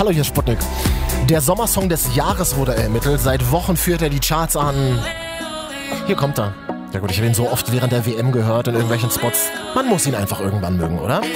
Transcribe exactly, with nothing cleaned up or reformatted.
Hallo, hier ist Sputnik. Der Sommersong des Jahres wurde ermittelt. Seit Wochen führt er die Charts an. Hier kommt er. Ja gut, ich habe ihn so oft während der W M gehört in irgendwelchen Spots. Man muss ihn einfach irgendwann mögen, oder?